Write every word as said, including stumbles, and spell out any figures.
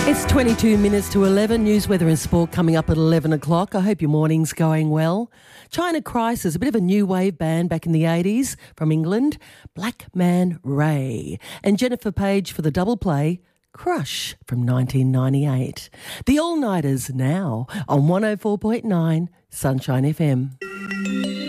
It's twenty-two minutes to eleven. News, weather and sport coming up at eleven o'clock. I hope your morning's going well. China Crisis, a bit of a new wave band back in the eighties from England. Black Man Ray. And Jennifer Page for the double play, Crush from nineteen ninety-eight. The All-Nighters now on one oh four point nine Sunshine F M.